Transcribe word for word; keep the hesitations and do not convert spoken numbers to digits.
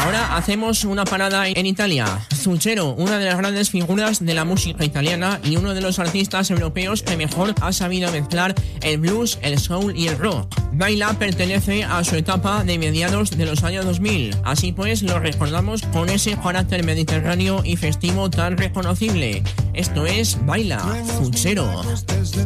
Ahora hacemos una parada en Italia. Zucchero, una de las grandes figuras de la música italiana y uno de los artistas europeos que mejor ha sabido mezclar el blues, el soul y el rock. Baila pertenece a su etapa de mediados de los años dos mil. Así pues, lo recordamos con ese carácter mediterráneo y festivo tan reconocible. Esto es Baila, Zucchero.